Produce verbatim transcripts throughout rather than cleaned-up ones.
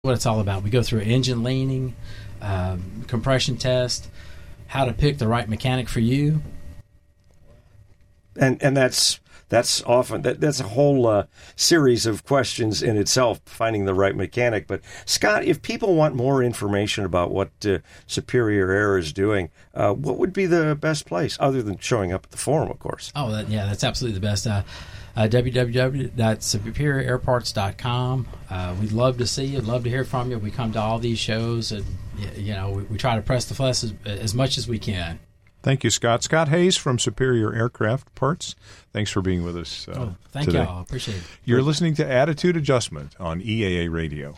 what it's all about. We go through engine leaning, um, compression test, how to pick the right mechanic for you. And and that's that's often that, that's a whole uh, series of questions in itself, finding the right mechanic. But Scott, if people want more information about what uh, Superior Air is doing, uh, what would be the best place other than showing up at the forum, of course? Oh, that, yeah, that's absolutely the best. Uh, uh, w w w dot superior air parts dot com. Uh, we'd love to see you. Love to hear from you. We come to all these shows, and you know we, we try to press the flesh as, as much as we can. Thank you, Scott. Scott Hayes from Superior Aircraft Parts. Thanks for being with us uh, oh, thank today. y'all. Appreciate it. You're listening to Attitude Adjustment on E A A Radio.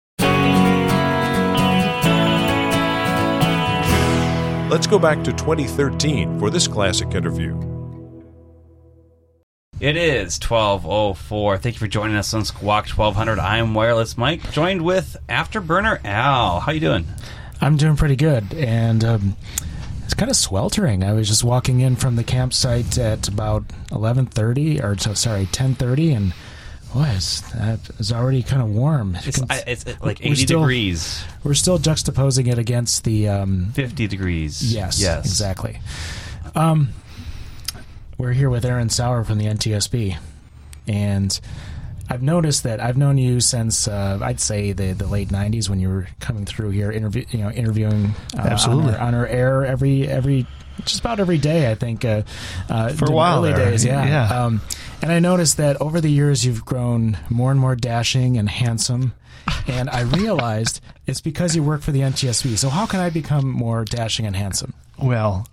Let's go back to twenty thirteen for this classic interview. It is twelve oh four. Thank you for joining us on Squawk twelve hundred. I'm Wireless Mike, joined with Afterburner Al. How you doing? I'm doing pretty good, and um, it's kind of sweltering. I was just walking in from the campsite at about eleven thirty, or so, sorry, ten thirty, and boy, it's, it's already kind of warm. It's, can, I, it's like eighty still, degrees. We're still juxtaposing it against the... Um, fifty degrees. Yes, yes. exactly. Um, we're here with Aaron Sauer from the N T S B, and I've noticed that I've known you since uh, I'd say the, the late nineties when you were coming through here, interview, you know, interviewing uh, Absolutely. on, our, on our air every every just about every day. I think uh, uh, for a while, early there. days, yeah. yeah. Um, and I noticed that over the years you've grown more and more dashing and handsome. And I realized it's because you work for the N T S B. So how can I become more dashing and handsome? Well,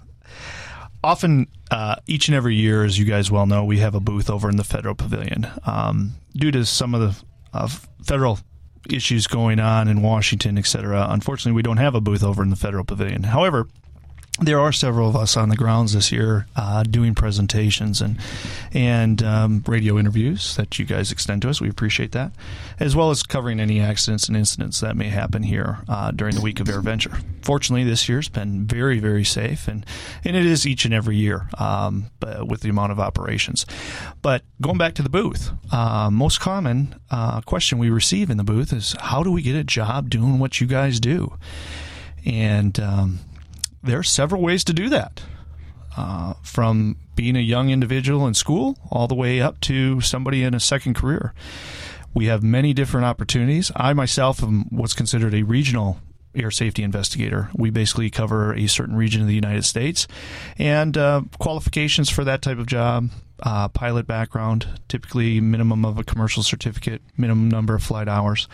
often, uh, each and every year, as you guys well know, we have a booth over in the Federal Pavilion. Um, due to some of the uh, federal issues going on in Washington, et cetera, unfortunately, we don't have a booth over in the Federal Pavilion. However, there are several of us on the grounds this year uh, doing presentations and and um, radio interviews that you guys extend to us. We appreciate that, as well as covering any accidents and incidents that may happen here uh, during the week of AirVenture. Fortunately, this year's been very, very safe, and, and it is each and every year um, with the amount of operations. But going back to the booth, uh, most common uh, question we receive in the booth is, how do we get a job doing what you guys do? And um, there are several ways to do that, uh, from being a young individual in school all the way up to somebody in a second career. We have many different opportunities. I myself am what's considered a regional air safety investigator. We basically cover a certain region of the United States, and uh, qualifications for that type of job, uh, pilot background, typically minimum of a commercial certificate, minimum number of flight hours.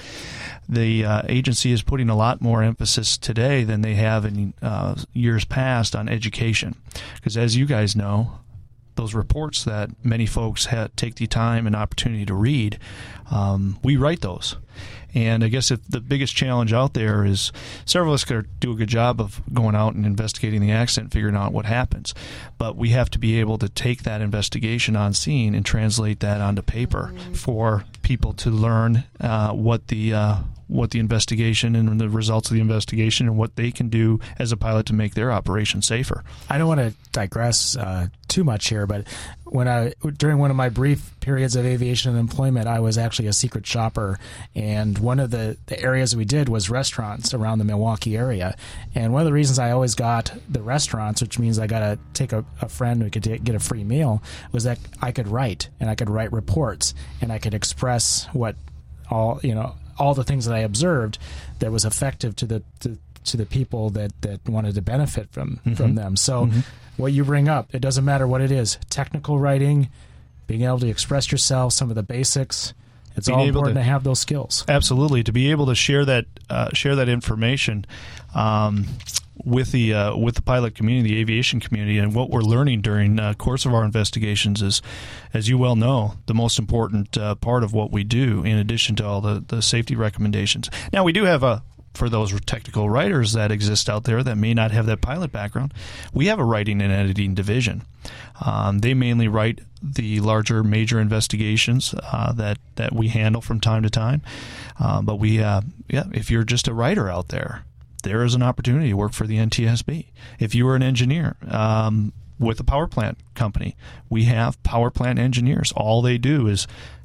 The uh, agency is putting a lot more emphasis today than they have in uh, years past on education, because as you guys know, those reports that many folks ha- take the time and opportunity to read, um, we write those. And I guess if the biggest challenge out there is several of us could do a good job of going out and investigating the accident, figuring out what happens. But we have to be able to take that investigation on scene and translate that onto paper for people to learn uh, what the uh, what the investigation and the results of the investigation and what they can do as a pilot to make their operation safer. I don't want to digress uh, too much here, but when I during one of my brief periods of aviation and employment, I was actually a secret shopper, and one of the, the areas we did was restaurants around the Milwaukee area. And one of the reasons I always got the restaurants, which means I got to take a, a friend who could t- get a free meal, was that I could write, and I could write reports, and I could express what all, you know, all the things that I observed that was effective to the to, to the people that, that wanted to benefit from, mm-hmm. from them. So mm-hmm. what you bring up, it doesn't matter what it is, technical writing, being able to express yourself, some of the basics, it's being all important to, to have those skills. Absolutely. To be able to share that uh, share that information um, with the uh, with the pilot community, the aviation community, and what we're learning during the uh, course of our investigations is, as you well know, the most important uh, part of what we do, in addition to all the, the safety recommendations. Now, we do have a for those technical writers that exist out there that may not have that pilot background, we have a writing and editing division. Um, they mainly write the larger major investigations uh, that, that we handle from time to time. Uh, but we, uh, yeah, if you're just a writer out there, there is an opportunity to work for the N T S B. If you were an engineer um, with a power plant company, we have power plant engineers. All they do is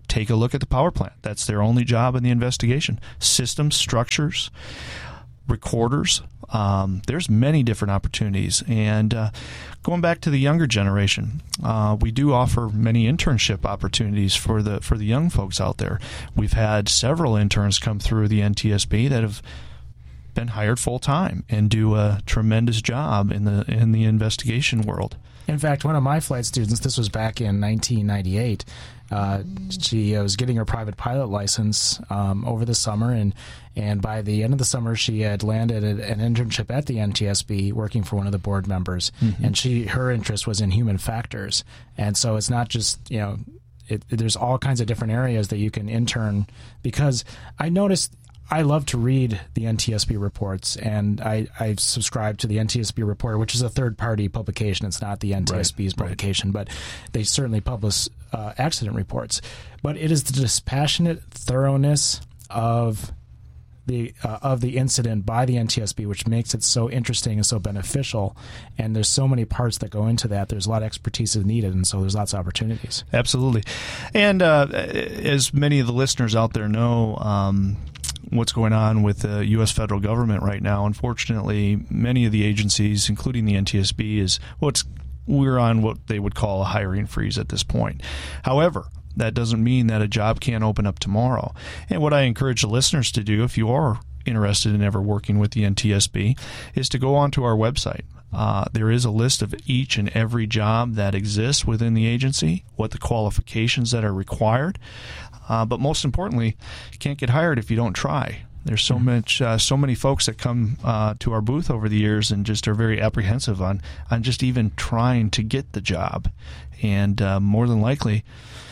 take a look at the power plant. That's their only job in the investigation. Systems, structures, recorders. Um, there's many different opportunities. And uh, going back to the younger generation, uh, we do offer many internship opportunities for the for the young folks out there. We've had several interns come through the N T S B that have been hired full time and do a tremendous job in the in the investigation world. In fact, one of my flight students, this was back in nineteen ninety-eight, uh, she was getting her private pilot license um, over the summer, and and by the end of the summer, she had landed an internship at the N T S B working for one of the board members, mm-hmm. and she her interest was in human factors, and so it's not just, you know, it, there's all kinds of different areas that you can intern, because I noticed I love to read the N T S B reports, and I, I subscribe to the N T S B Reporter, which is a third-party publication. It's not the N T S B's right, publication, right. but they certainly publish uh, accident reports. But it is the dispassionate thoroughness of the uh, of the incident by the N T S B which makes it so interesting and so beneficial. And there's so many parts that go into that. There's a lot of expertise is needed, and so there's lots of opportunities. Absolutely. And uh, as many of the listeners out there know, um, what's going on with the U S federal government right now. Unfortunately, many of the agencies, including the N T S B, is what's we're on what they would call a hiring freeze at this point. However, that doesn't mean that a job can't open up tomorrow. And what I encourage the listeners to do, if you are interested in ever working with the N T S B, is to go onto our website. Uh, there is a list of each and every job that exists within the agency, what the qualifications that are required. Uh, but most importantly, you can't get hired if you don't try. There's so much, uh, so many folks that come uh, to our booth over the years and just are very apprehensive on, on just even trying to get the job. And uh, more than likely,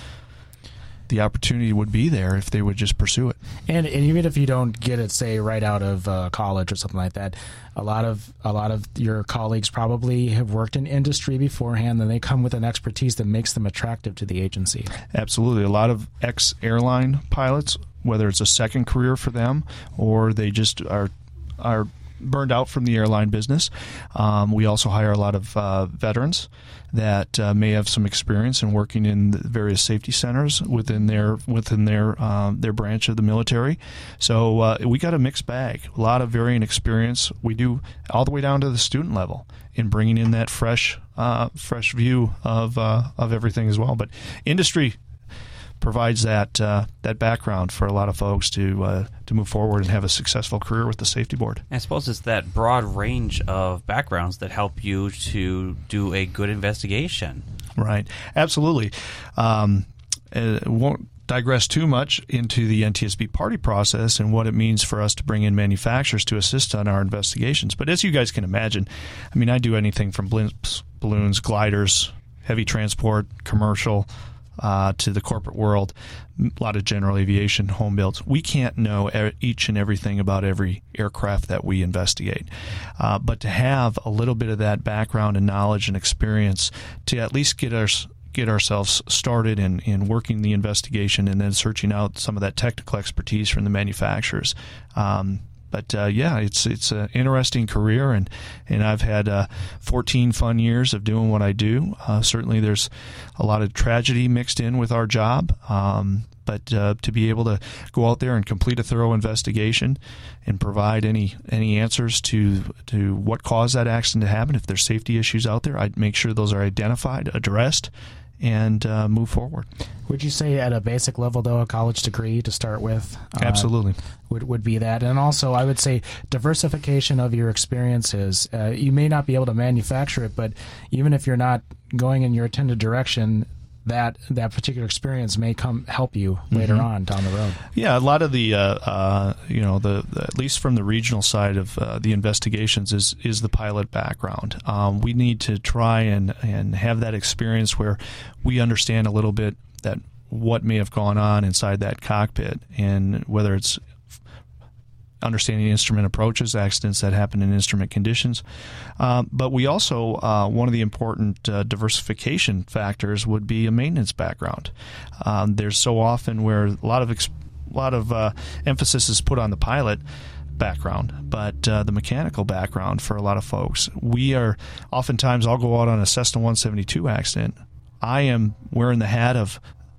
the opportunity would be there if they would just pursue it. And, and even if you don't get it, say, right out of uh, college or something like that, a lot of a lot of your colleagues probably have worked in industry beforehand, and they come with an expertise that makes them attractive to the agency. Absolutely. A lot of ex-airline pilots, whether it's a second career for them or they just are are burned out from the airline business. Um, we also hire a lot of uh, veterans that uh, may have some experience in working in the various safety centers within their within their um, their branch of the military. So uh, we got a mixed bag, a lot of varying experience. We do all the way down to the student level in bringing in that fresh uh, fresh view of uh, of everything as well. But industry provides that uh, that background for a lot of folks to uh, to move forward and have a successful career with the safety board. I suppose it's that broad range of backgrounds that help you to do a good investigation. Right. Absolutely. Um, it won't digress too much into the N T S B party process and what it means for us to bring in manufacturers to assist on our investigations. But as you guys can imagine, I mean, I do anything from blimps, balloons, gliders, heavy transport, commercial, Uh, to the corporate world, a lot of general aviation, home builds. We can't know each and everything about every aircraft that we investigate. Uh, but to have a little bit of that background and knowledge and experience to at least get us get ourselves started in, in working the investigation and then searching out some of that technical expertise from the manufacturers. Um, But uh, yeah, it's it's an interesting career, and and I've had uh, fourteen fun years of doing what I do. Uh, certainly, there's a lot of tragedy mixed in with our job, um, but uh, to be able to go out there and complete a thorough investigation and provide any any answers to to what caused that accident to happen, if there's safety issues out there, I'd make sure those are identified, addressed, and uh, move forward. Would you say at a basic level, though, a college degree to start with? Uh, Absolutely. Would would be that. And also, I would say diversification of your experiences. Uh, you may not be able to manufacture it, but even if you're not going in your intended direction, that that particular experience may come help you later mm-hmm. on down the road. Yeah, a lot of the, uh, uh, you know, the, the at least from the regional side of uh, the investigations is is the pilot background. Um, we need to try and and have that experience where we understand a little bit that what may have gone on inside that cockpit, and whether it's understanding instrument approaches, accidents that happen in instrument conditions. Uh, but we also, uh, one of the important uh, diversification factors would be a maintenance background. Um, there's so often where a lot of ex- a lot of uh, emphasis is put on the pilot background, but uh, the mechanical background for a lot of folks. We are, oftentimes I'll go out on a Cessna one seventy-two accident. I am wearing the hat of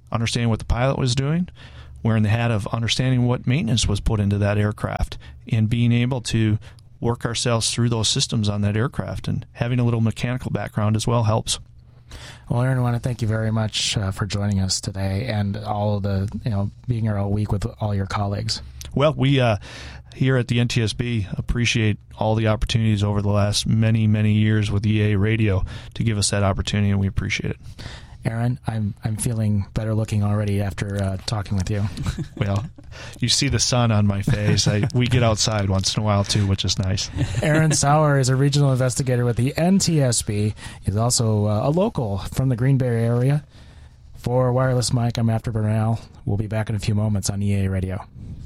understanding what the pilot was doing, wearing the hat of understanding what maintenance was put into that aircraft, and being able to work ourselves through those systems on that aircraft. And having a little mechanical background as well helps. Well, Aaron, I want to thank you very much uh, for joining us today and all of the, you know, being here all week with all your colleagues. Well, we uh, here at the N T S B appreciate all the opportunities over the last many, many years with E A Radio to give us that opportunity, and we appreciate it. Aaron, I'm I'm feeling better looking already after uh, talking with you. Well, you see the sun on my face. I, we get outside once in a while, too, which is nice. Aaron Sauer is a regional investigator with the N T S B. He's also uh, a local from the Green Bay area. For Wireless Mike, I'm Afterburner Al. We'll be back in a few moments on E A Radio.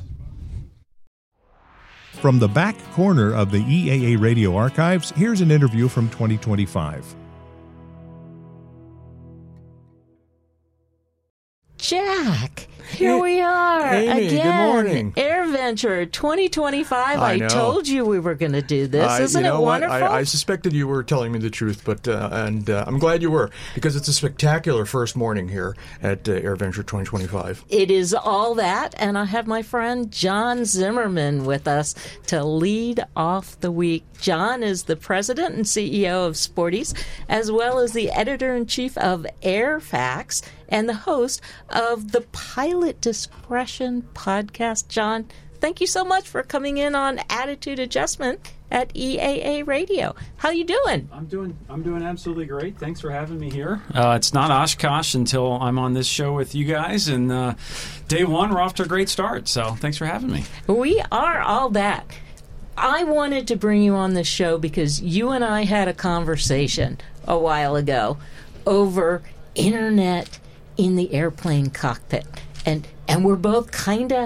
From the back corner of the E A A Radio archives, here's an interview from twenty twenty-five. Jack, here we are Amy, again. good morning. AirVenture twenty twenty-five. I, I know. told you we were going to do this. I- Isn't you know it what? wonderful? I, I suspected you were telling me the truth, but uh, and uh, I'm glad you were, because it's a spectacular first morning here at uh, AirVenture twenty twenty-five. It is all that, and I have my friend John Zimmerman with us to lead off the week. John is the president and C E O of Sporties, as well as the editor-in-chief of Airfax and the host of the Pilot Discretion podcast. John, thank you so much for coming in on Attitude Adjustment at E A A Radio. How you doing? I'm doing I'm doing absolutely great. Thanks for having me here. Uh, it's not Oshkosh until I'm on this show with you guys, and uh, day one, we're off to a great start. So thanks for having me. We are all that. I wanted to bring you on this show because you and I had a conversation a while ago over internet in the airplane cockpit. And and we're both kind of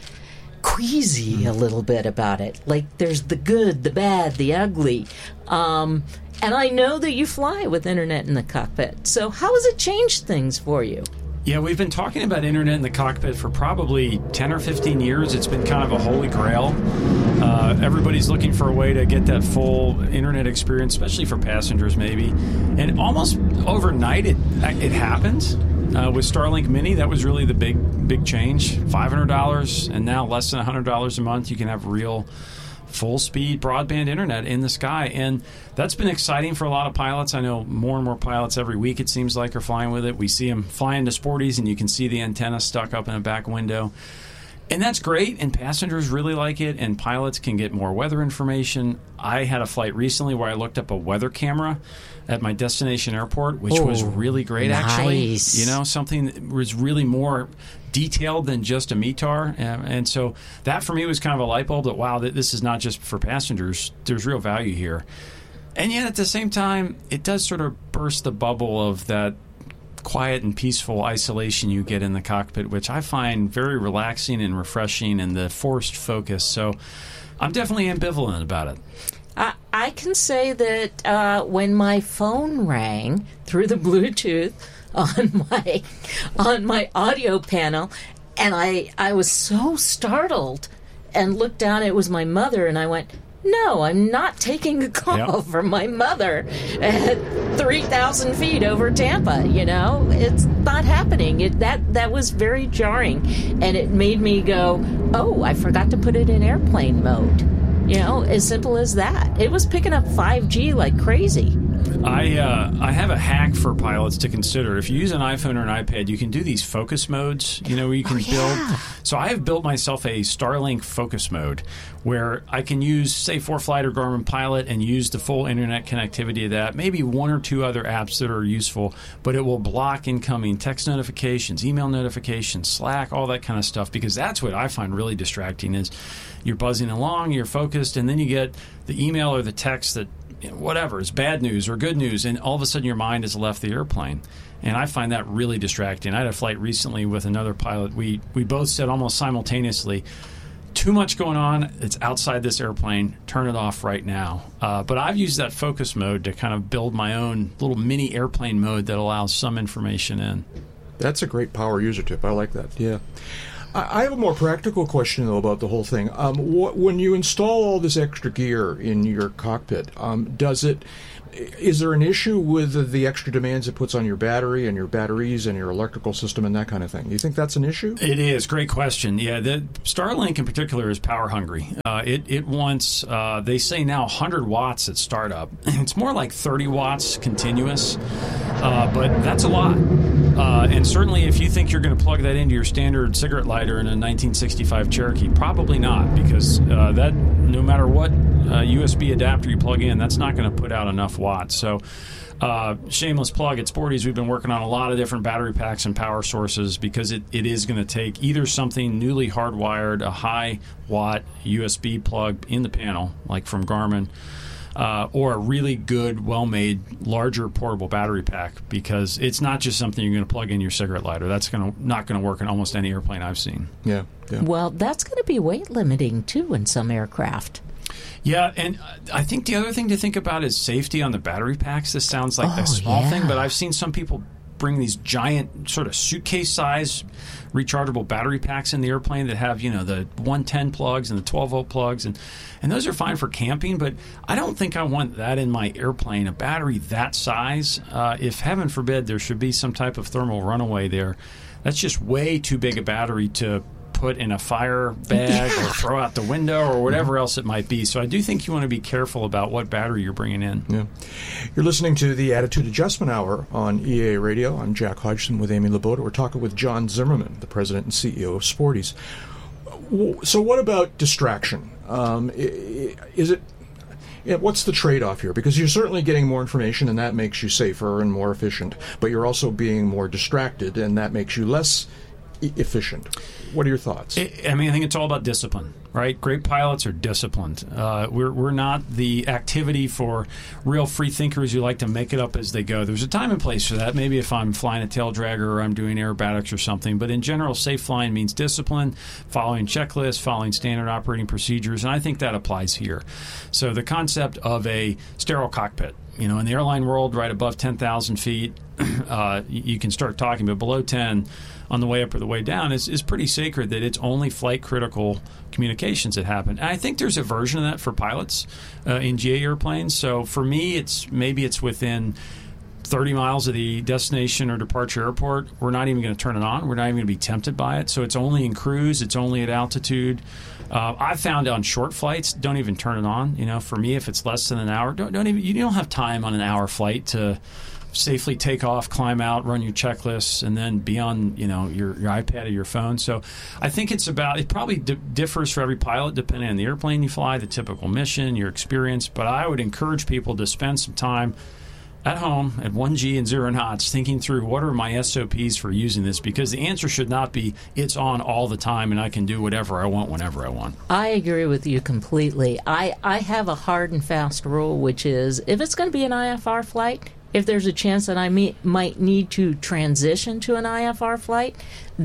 queasy a little bit about it. Like, there's the good, the bad, the ugly. Um, and I know that you fly with internet in the cockpit. So how has it changed things for you? Yeah, we've been talking about internet in the cockpit for probably ten or fifteen years. It's been kind of a holy grail. Uh, everybody's looking for a way to get that full internet experience, especially for passengers, maybe. And almost overnight, it it happened. Uh, with Starlink Mini, that was really the big big change. five hundred dollars, and now less than one hundred dollars a month, you can have real full-speed broadband internet in the sky. And that's been exciting for a lot of pilots. I know more and more pilots every week, it seems like, are flying with it. We see them flying to Sporties, and you can see the antenna stuck up in a back window. And that's great, and passengers really like it, and pilots can get more weather information. I had a flight recently where I looked up a weather camera at my destination airport, which Oh, was really great, actually. nice. You know, something that was really more detailed than just a M E T A R. And, and so that, for me, was kind of a light bulb that, wow, that this is not just for passengers. There's real value here. And yet, at the same time, it does sort of burst the bubble of that quiet and peaceful isolation you get in the cockpit, which I find very relaxing and refreshing, and the forced focus. So I'm definitely ambivalent about it. I, I can say that uh, when my phone rang through the Bluetooth on my on my audio panel, and I I was so startled and looked down, it was my mother, and I went, no, I'm not taking a call Yep. from my mother at three thousand feet over Tampa. You know, it's not happening. It, that that was very jarring, and it made me go, oh, I forgot to put it in airplane mode. You know, as simple as that. It was picking up five G like crazy. I uh, I have a hack for pilots to consider. If you use an iPhone or an iPad, you can do these focus modes, you know, where you can Oh, yeah. build. So I have built myself a Starlink focus mode where I can use, say, ForeFlight or Garmin Pilot and use the full internet connectivity of that, maybe one or two other apps that are useful, but it will block incoming text notifications, email notifications, Slack, all that kind of stuff, because that's what I find really distracting is you're buzzing along, you're focused, and then you get the email or the text that, you know, whatever, is bad news or good news, and all of a sudden your mind has left the airplane. And I find that really distracting. I had a flight recently with another pilot. We we both said almost simultaneously, too much going on, it's outside this airplane, turn it off right now. Uh, but I've used that focus mode to kind of build my own little mini airplane mode that allows some information in. That's a great power user tip. I like that. Yeah. I I have a more practical question, though, about the whole thing. Um, wh- when you install all this extra gear in your cockpit, um, does it? Is there an issue with the, the extra demands it puts on your battery and your batteries and your electrical system and that kind of thing? Do you think that's an issue? It is. Great question. Yeah, the Starlink in particular is power hungry. Uh, it, it wants, uh, they say now, one hundred watts at startup. It's more like thirty watts continuous, uh, but that's a lot. Uh, and certainly if you think you're going to plug that into your standard cigarette lighter in a nineteen sixty-five Cherokee, probably not, because uh, that, no matter what uh, U S B adapter you plug in, that's not going to put out enough watts. So uh, shameless plug, at Sporty's we've been working on a lot of different battery packs and power sources, because it, it is going to take either something newly hardwired, a high watt U S B plug in the panel, like from Garmin, Uh, or a really good, well-made, larger portable battery pack, because it's not just something you're going to plug in your cigarette lighter. That's going to not going to work in almost any airplane I've seen. Yeah, yeah. Well, that's going to be weight limiting, too, in some aircraft. Yeah, and I think the other thing to think about is safety on the battery packs. This sounds like Oh, a small yeah. thing, but I've seen some people bring these giant sort of suitcase-size rechargeable battery packs in the airplane that have, you know, the one ten plugs and the twelve volt plugs, and and those are fine for camping, but I don't think I want that in my airplane, a battery that size. Uh, if, heaven forbid, there should be some type of thermal runaway there, that's just way too big a battery to put in a fire bag or throw out the window or whatever else it might be. So I do think you want to be careful about what battery you're bringing in. Yeah. You're listening to the Attitude Adjustment Hour on E A Radio. I'm Jack Hodgson with Amy Laboda. We're talking with John Zimmerman, the president and C E O of Sporty's. So what about distraction? Um, is it... Yeah, what's the trade-off here? Because you're certainly getting more information, and that makes you safer and more efficient, but you're also being more distracted, and that makes you less e- efficient. What are your thoughts? I mean, I think it's all about discipline, right? Great pilots are disciplined. Uh, we're we're not the activity for real free thinkers who like to make it up as they go. There's a time and place for that. Maybe if I'm flying a tail dragger or I'm doing aerobatics or something. But in general, safe flying means discipline, following checklists, following standard operating procedures, and I think that applies here. So the concept of a sterile cockpit, you know, in the airline world, right above ten thousand feet, uh, you, you can start talking, but below ten, on the way up or the way down, is, is pretty sacred, that it's only flight-critical communications that happen. And I think there's a version of that for pilots uh, in G A airplanes. So for me, it's maybe it's within thirty miles of the destination or departure airport. We're not even going to turn it on. We're not even going to be tempted by it. So it's only in cruise. It's only at altitude. Uh, I've found on short flights, don't even turn it on. You know, for me, if it's less than an hour, don't, don't even. You don't have time on an hour flight to safely take off, climb out, run your checklists, and then be on, you know, your, your iPad or your phone. So I think it's about, it probably d- differs for every pilot depending on the airplane you fly, the typical mission, your experience. But I would encourage people to spend some time at home at one G and zero knots thinking through what are my S O Ps for using this, because the answer should not be it's on all the time and I can do whatever I want whenever I want. I agree with you completely. I, I have a hard and fast rule, which is if it's going to be an I F R flight, if there's a chance that I me- might need to transition to an I F R flight,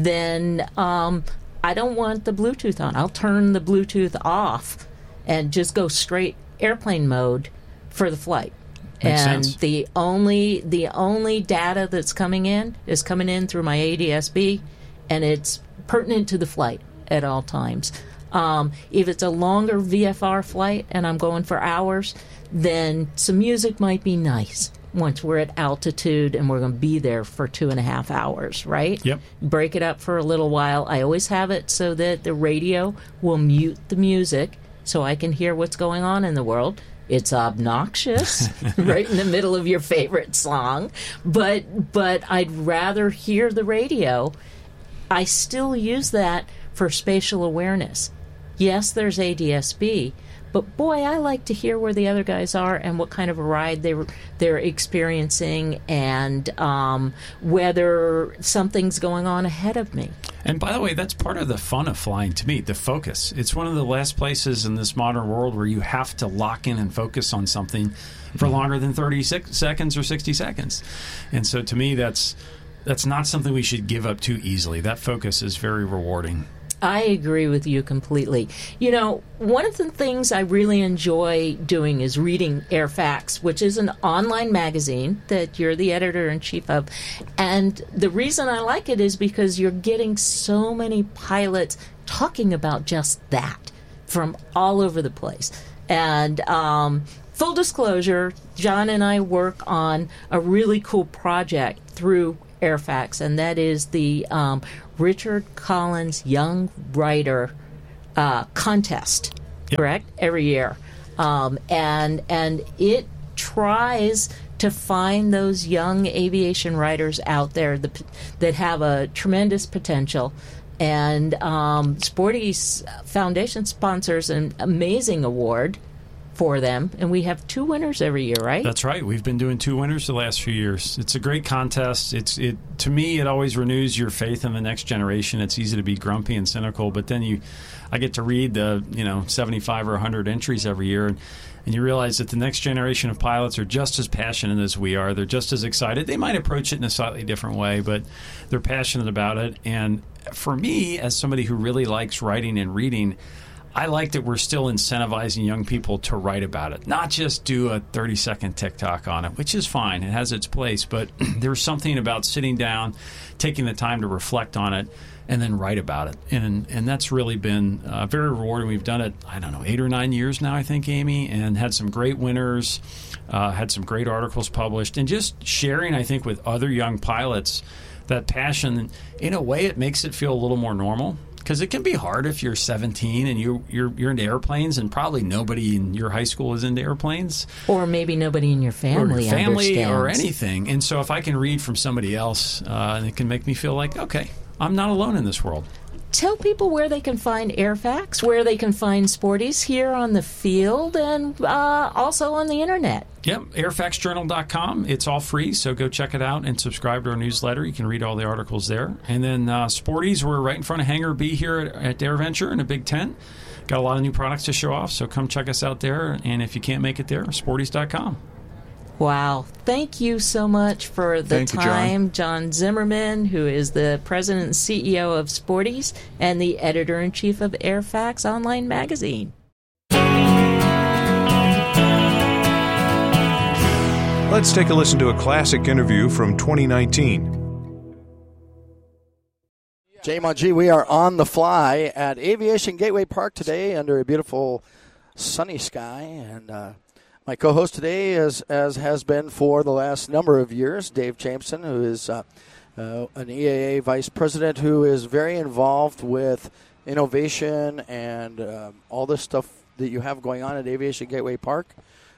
then um, I don't want the Bluetooth on. I'll turn the Bluetooth off and just go straight airplane mode for the flight. Makes and sense. the only the only data that's coming in is coming in through my A D S B, and it's pertinent to the flight at all times. Um, if it's a longer V F R flight and I'm going for hours, then some music might be nice once we're at altitude and we're going to be there for two and a half hours, right? Yep. Break it up for a little while. I always have it so that the radio will mute the music so I can hear what's going on in the world. It's obnoxious, right in the middle of your favorite song, but but I'd rather hear the radio. I still use that for spatial awareness. Yes, there's A D S B, but boy, I like to hear where the other guys are and what kind of a ride they're they're experiencing, and um, whether something's going on ahead of me. And by the way, that's part of the fun of flying to me, the focus. It's one of the last places in this modern world where you have to lock in and focus on something for longer than thirty seconds or sixty seconds. And so to me, that's that's not something we should give up too easily. That focus is very rewarding. I agree with you completely. You know, one of the things I really enjoy doing is reading Airfax, which is an online magazine that you're the editor-in-chief of. And the reason I like it is because you're getting so many pilots talking about just that from all over the place. And um, full disclosure, John and I work on a really cool project through Airfax, and that is the um, Richard Collins Young Writer uh, Contest, yep. correct? Every year. Um, and and it tries to find those young aviation writers out there that, that have a tremendous potential. And um, Sporty's Foundation sponsors an amazing award for them, and we have two winners every year, right? That's right. We've been doing two winners the last few years. It's a great contest. It's it to me, it always renews your faith in the next generation. It's easy to be grumpy and cynical, but then you, I get to read the you know seventy-five or one hundred entries every year, and, and you realize that the next generation of pilots are just as passionate as we are. They're just as excited. They might approach it in a slightly different way, but they're passionate about it. And for me, as somebody who really likes writing and reading, I like that we're still incentivizing young people to write about it, not just do a thirty-second TikTok on it, which is fine. It has its place. But there's something about sitting down, taking the time to reflect on it, and then write about it. And and that's really been uh, very rewarding. We've done it, I don't know, eight or nine years now, I think, Amy, and had some great winners, uh, had some great articles published, and just sharing, I think, with other young pilots that passion. In a way, it makes it feel a little more normal. Because it can be hard if you're seventeen and you, you're you're into airplanes, and probably nobody in your high school is into airplanes, or maybe nobody in your family, or your family, understands. or anything. And so, if I can read from somebody else, uh, it can make me feel like, okay, I'm not alone in this world. Tell people where they can find Airfax, where they can find Sporties here on the field, and uh, also on the internet. Yep, airfax journal dot com. It's all free, so go check it out and subscribe to our newsletter. You can read all the articles there. And then uh, Sporties, we're right in front of Hangar B here at, at AirVenture in a big tent. Got a lot of new products to show off, so come check us out there. And if you can't make it there, sporties dot com. Wow. Thank you so much for the Thank time, you, John. John Zimmerman, who is the president and C E O of Sporties and the editor-in-chief of Airfax Online Magazine. Let's take a listen to a classic interview from twenty nineteen. Jay Mongie, we are on the fly at Aviation Gateway Park today under a beautiful sunny sky, and uh, my co-host today, is, as has been for the last number of years, Dave Jameson, who is uh, uh, an E A A vice president who is very involved with innovation and uh, all this stuff that you have going on at Aviation Gateway Park.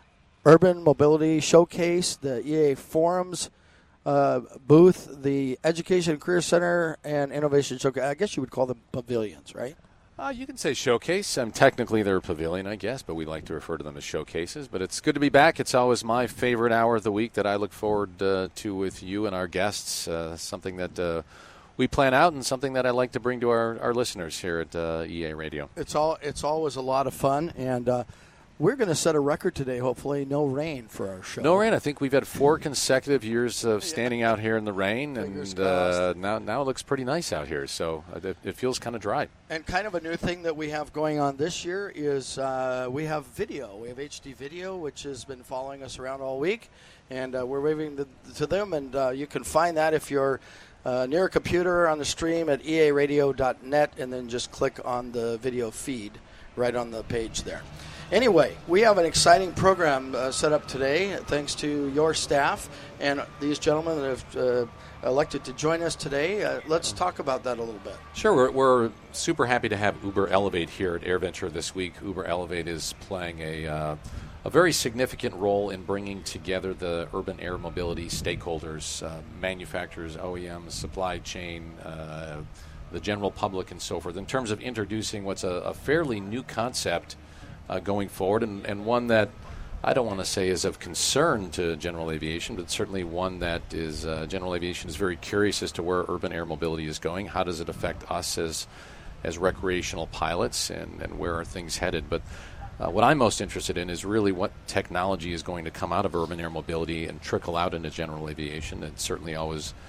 Urban Mobility Showcase, the E A A Forums uh, booth, the Education and Career Center, and Innovation Showcase. I guess you would call them pavilions, right? Uh, you can say showcase. Um, technically, they're a pavilion, I guess, but we like to refer to them as showcases. But it's good to be back. It's always my favorite hour of the week that I look forward uh, to with you and our guests, uh, something that uh, we plan out and something that I like to bring to our, our listeners here at uh, E A Radio. It's all. It's always a lot of fun, and uh, we're going to set a record today, hopefully. No rain for our show. No rain. I think we've had four consecutive years of standing out here in the rain, and uh, now now it looks pretty nice out here. So it, it feels kind of dry. And kind of a new thing that we have going on this year is uh, we have video. We have H D video, which has been following us around all week, and uh, we're waving the, to them. And uh, you can find that if you're uh, near a computer on the stream at E A radio dot net, and then just click on the video feed right on the page there. Anyway, we have an exciting program uh, set up today, thanks to your staff and these gentlemen that have uh, elected to join us today. Uh, let's talk about that a little bit. Sure. We're, we're super happy to have Uber Elevate here at AirVenture this week. Uber Elevate is playing a, uh, a very significant role in bringing together the urban air mobility stakeholders, uh, manufacturers, O E Ms, supply chain, uh, the general public, and so forth, in terms of introducing what's a, a fairly new concept Uh, going forward, and, and one that I don't want to say is of concern to general aviation, but certainly one that is uh, general aviation is very curious as to where urban air mobility is going. How does it affect us as as recreational pilots, and, and where are things headed? But uh, what I'm most interested in is really what technology is going to come out of urban air mobility and trickle out into general aviation. It's certainly always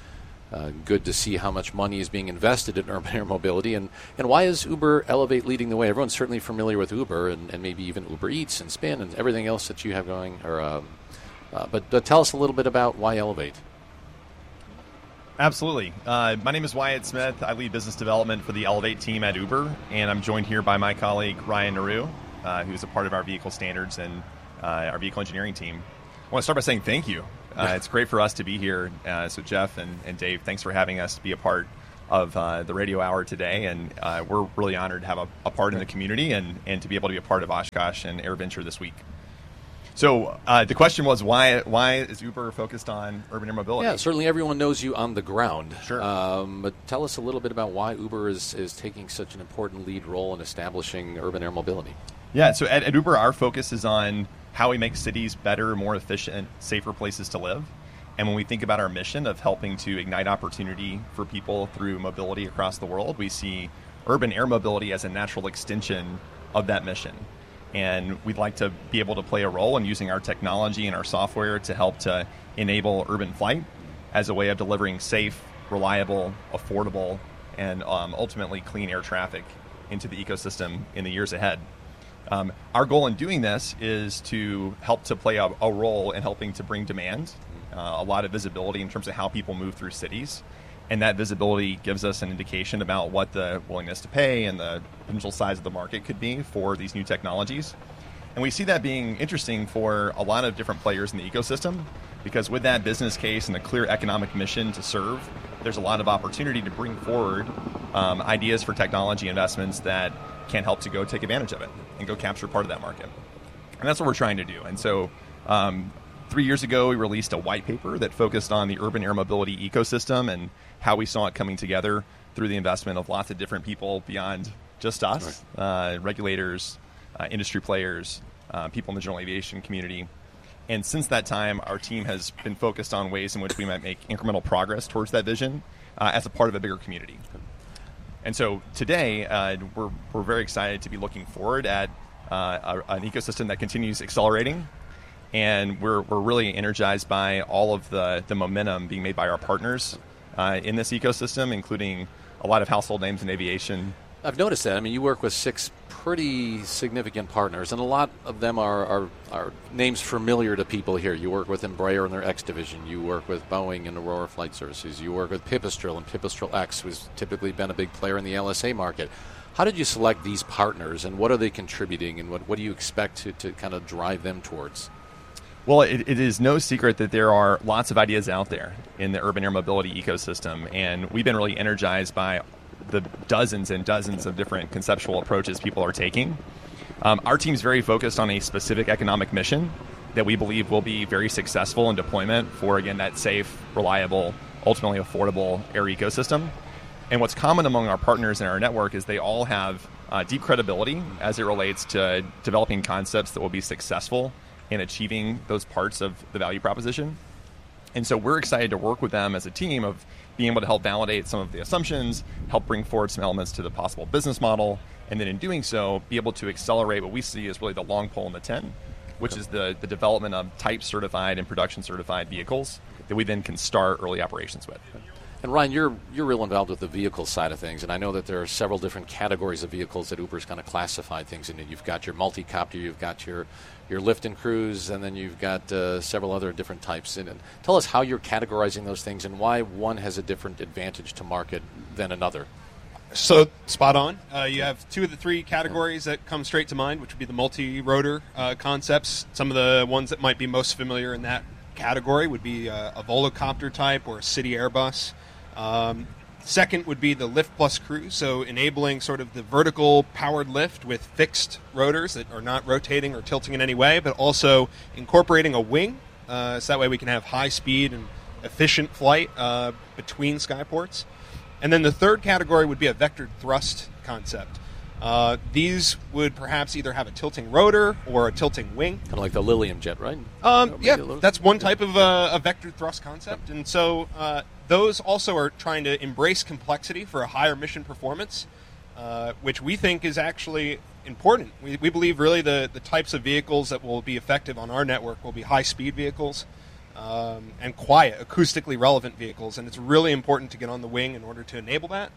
uh, good to see how much money is being invested in urban air mobility. And, and why is Uber Elevate leading the way? Everyone's certainly familiar with Uber and, and maybe even Uber Eats and Spin and everything else that you have going. Or, um, uh, but, but tell us a little bit about why Elevate. Absolutely. Uh, my name is Wyatt Smith. I lead business development for the Elevate team at Uber, and I'm joined here by my colleague Ryan Naru, uh, who's a part of our vehicle standards and uh, our vehicle engineering team. I want to start by saying thank you. Uh, it's great for us to be here. Uh, so Jeff and, and Dave, thanks for having us be a part of uh, the radio hour today, and uh, we're really honored to have a, a part in the community and, and to be able to be a part of Oshkosh and AirVenture this week. So uh, the question was, why why is Uber focused on urban air mobility? Yeah, certainly everyone knows you on the ground. Sure. Um, but tell us a little bit about why Uber is, is taking such an important lead role in establishing urban air mobility. Yeah, so at, at Uber, our focus is on how we make cities better, more efficient, safer places to live. And when we think about our mission of helping to ignite opportunity for people through mobility across the world, we see urban air mobility as a natural extension of that mission. And we'd like to be able to play a role in using our technology and our software to help to enable urban flight as a way of delivering safe, reliable, affordable, and um, ultimately clean air traffic into the ecosystem in the years ahead. Um, our goal in doing this is to help to play a, a role in helping to bring demand, uh, a lot of visibility in terms of how people move through cities. And that visibility gives us an indication about what the willingness to pay and the potential size of the market could be for these new technologies. And we see that being interesting for a lot of different players in the ecosystem, because with that business case and a clear economic mission to serve, there's a lot of opportunity to bring forward um, ideas for technology investments that can help to go take advantage of it and go capture part of that market. And that's what we're trying to do. And so um, three years ago, we released a white paper that focused on the urban air mobility ecosystem and how we saw it coming together through the investment of lots of different people beyond just us, right. uh, regulators, uh, industry players, uh, people in the general aviation community. And since that time, our team has been focused on ways in which we might make incremental progress towards that vision uh, as a part of a bigger community. And so today, uh, we're, we're very excited to be looking forward at uh, a, an ecosystem that continues accelerating. And we're, we're really energized by all of the, the momentum being made by our partners uh, in this ecosystem, including a lot of household names in aviation. I've noticed that. I mean, you work with six pretty significant partners, and a lot of them are, are, are names familiar to people here. You work with Embraer and their X division. You work with Boeing and Aurora Flight Services. You work with Pipistrel and Pipistrel X, who's typically been a big player in the L S A market. How did you select these partners, and what are they contributing, and what, what do you expect to, to kind of drive them towards? Well, it, it is no secret that there are lots of ideas out there in the urban air mobility ecosystem, and we've been really energized by the dozens and dozens of different conceptual approaches people are taking. Um, our team's very focused on a specific economic mission that we believe will be very successful in deployment for, again, that safe, reliable, ultimately affordable air ecosystem. And what's common among our partners in our network is they all have uh, deep credibility as it relates to developing concepts that will be successful in achieving those parts of the value proposition. And so we're excited to work with them as a team of being able to help validate some of the assumptions, help bring forward some elements to the possible business model, and then in doing so, be able to accelerate what we see as really the long pole in the tent, which is the, the development of type certified and production certified vehicles that we then can start early operations with. And Ryan, you're you're real involved with the vehicle side of things, and I know that there are several different categories of vehicles that Uber's kind of classified things into. You've got your multi-copter, you've got your, your lift and cruise, and then you've got uh, several other different types. And, and tell us how you're categorizing those things and why one has a different advantage to market than another. So, spot on. Uh, you have two of the three categories that come straight to mind, which would be the multi-rotor uh, concepts. Some of the ones that might be most familiar in that category would be uh, a Volocopter type or a City Airbus. Um, second would be the lift plus cruise, so enabling sort of the vertical powered lift with fixed rotors that are not rotating or tilting in any way, but also incorporating a wing, uh, so that way we can have high speed and efficient flight uh, between skyports. And then the third category would be a vectored thrust concept. Uh, these would perhaps either have a tilting rotor or a tilting wing. Kind of like the Lilium jet, right? Um, yeah, that's one type of uh, a vectored thrust concept. And so uh, those also are trying to embrace complexity for a higher mission performance, uh, which we think is actually important. We, we believe really the, the types of vehicles that will be effective on our network will be high-speed vehicles. um, and quiet, acoustically relevant vehicles, and it's really important to get on the wing in order to enable that.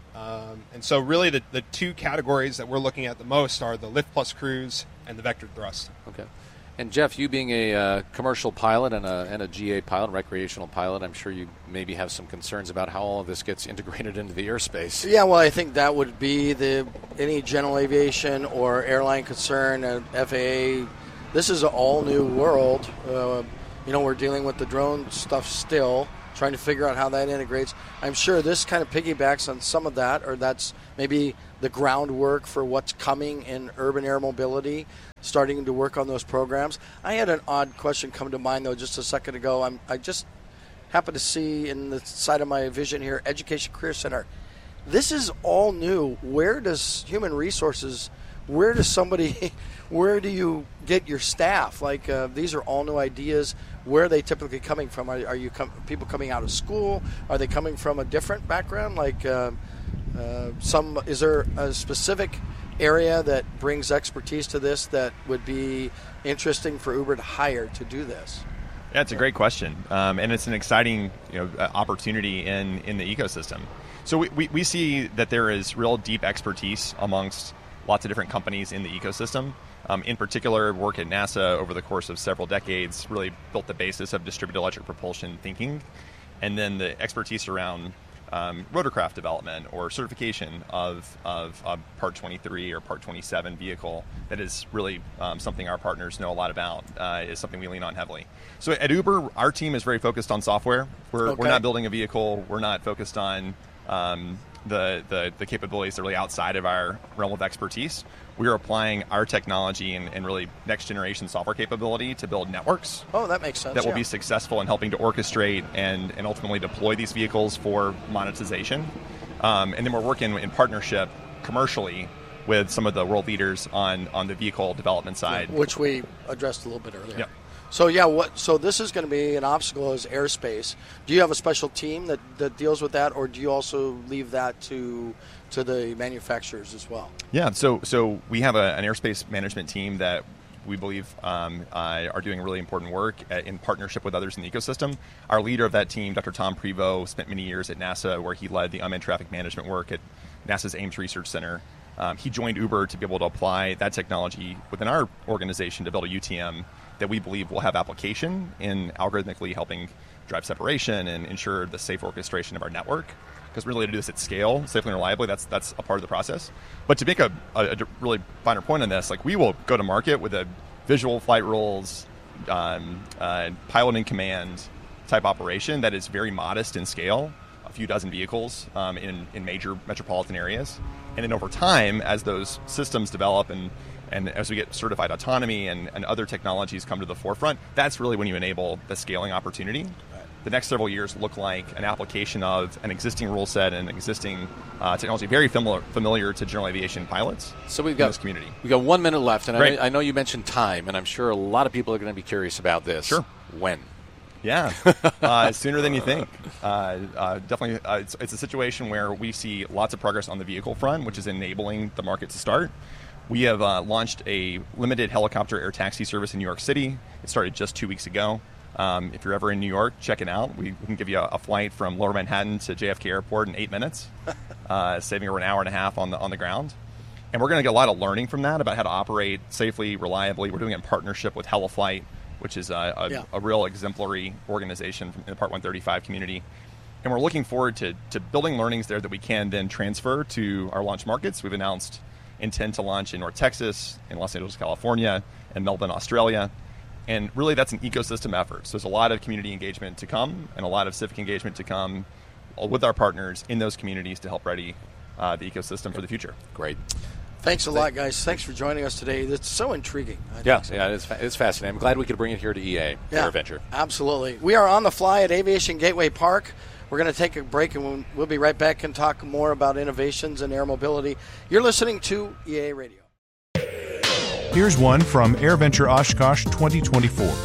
Um, and so really the, the two categories that we're looking at the most are the lift plus cruise and the vectored thrust. Okay. And Jeff, you being a uh, commercial pilot and a, and a G A pilot, recreational pilot, I'm sure you maybe have some concerns about how all of this gets integrated into the airspace. Yeah, well, I think that would be the any general aviation or airline concern, uh, F A A. This is an all-new world. Uh, you know, we're dealing with the drone stuff still, trying to figure out how that integrates. I'm sure this kind of piggybacks on some of that, or that's maybe the groundwork for what's coming in urban air mobility, starting to work on those programs. I had an odd question come to mind, though, just a second ago. I'm, I just happened to see in the side of my vision here, Education Career Center. This is all new. Where does human resources, where does somebody, where do you get your staff? Like, uh, these are all new ideas. Where are they typically coming from? Are, are you com- people coming out of school? Are they coming from a different background? Like, uh, uh, some, is there a specific area that brings expertise to this that would be interesting for Uber to hire to do this? Yeah, it's a great question, um, and it's an exciting you know opportunity in, in the ecosystem. So we, we, we see that there is real deep expertise amongst lots of different companies in the ecosystem. Um, in particular, work at NASA over the course of several decades really built the basis of distributed electric propulsion thinking, and then the expertise around Um, rotorcraft development or certification of, of a Part twenty-three or Part twenty-seven vehicle that is really um, something our partners know a lot about, uh, is something we lean on heavily. So at Uber, our team is very focused on software. We're, Okay. we're not building a vehicle. We're not focused on um, the, the, the capabilities that are really outside of our realm of expertise. We are applying our technology and, and really next generation software capability to build networks. Oh, that makes sense. That will yeah. be successful in helping to orchestrate and, and ultimately deploy these vehicles for monetization. Um, and then we're working in partnership commercially with some of the world leaders on, on the vehicle development side. Which we addressed a little bit earlier. Yep. So yeah, what? So this is going to be an obstacle is airspace. Do you have a special team that, that deals with that, or do you also leave that to to the manufacturers as well? Yeah, so so we have a, an airspace management team that we believe um, uh, are doing really important work at, in partnership with others in the ecosystem. Our leader of that team, Doctor Tom Prevost, spent many years at NASA where he led the unmanned traffic management work at NASA's Ames Research Center. Um, he joined Uber to be able to apply that technology within our organization to build a U T M that we believe will have application in algorithmically helping drive separation and ensure the safe orchestration of our network. Because really to do this at scale, safely and reliably, that's that's a part of the process. But to make a, a, a really finer point on this, like we will go to market with a visual flight rules, um, uh, pilot in command type operation that is very modest in scale, a few dozen vehicles um, in, in major metropolitan areas. And then over time, as those systems develop and and as we get certified autonomy and, and other technologies come to the forefront, that's really when you enable the scaling opportunity. The next several years look like an application of an existing rule set and existing uh, technology very familiar, familiar to general aviation pilots. So we've got in this community. We've got one minute left, and I Great. know, I know you mentioned time, and I'm sure a lot of people are going to be curious about this. Sure. When? Yeah, uh, sooner than you think. Uh, uh, definitely, uh, it's, it's a situation where we see lots of progress on the vehicle front, which is enabling the market to start. We have uh, launched a limited helicopter air taxi service in New York City. It started just two weeks ago. Um, if you're ever in New York, check it out. We, we can give you a, a flight from Lower Manhattan to J F K Airport in eight minutes, uh, saving over an hour and a half on the on the ground. And we're going to get a lot of learning from that about how to operate safely, reliably. We're doing it in partnership with HeloFlight, which is a, a, Yeah. a real exemplary organization from, in the Part one thirty-five community. And we're looking forward to, to building learnings there that we can then transfer to our launch markets. We've announced intent to launch in North Texas, in Los Angeles, California, and Melbourne, Australia. And really, that's an ecosystem effort. So there's a lot of community engagement to come and a lot of civic engagement to come with our partners in those communities to help ready uh, the ecosystem for the future. Great. Thanks a lot, guys. Thanks for joining us today. It's so intriguing. I Yeah, think so. yeah, it's, fa- it's fascinating. I'm glad we could bring it here to E A, Yeah, AirVenture. absolutely. We are on the fly at Aviation Gateway Park. We're going to take a break, and we'll, we'll be right back and talk more about innovations in air mobility. You're listening to E A Radio. Here's one from AirVenture Oshkosh twenty twenty-four.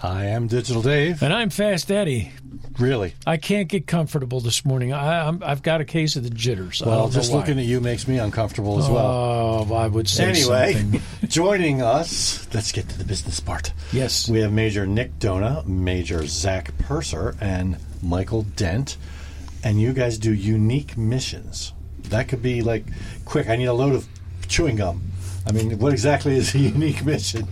I am Digital Dave. And I'm Fast Eddie. Really? I can't get comfortable this morning. I, I'm, I've got a case of the jitters. I Well, don't know just why. looking at you makes me uncomfortable as well. Oh, I would say Anyway, something. joining us, let's get to the business part. Yes. We have Major Nick Dona, Major Zach Purser, and Michael Dent. And you guys do unique missions. That could be like, quick, I need a load of chewing gum. I mean, what exactly is a unique mission?